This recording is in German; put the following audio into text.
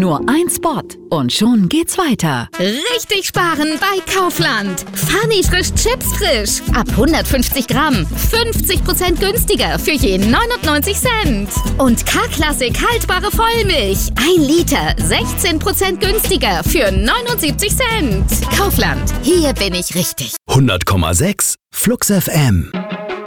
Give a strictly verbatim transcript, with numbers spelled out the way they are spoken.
Nur ein Spot und schon geht's weiter. Richtig sparen bei Kaufland. Funny frisch Chips frisch. Ab hundertfünfzig Gramm. fünfzig Prozent günstiger für je neunundneunzig Cent. Und K-Klassik haltbare Vollmilch. ein Liter. sechzehn Prozent günstiger für neunundsiebzig Cent. Kaufland. Hier bin ich richtig. hundert Komma sechs Flux F M.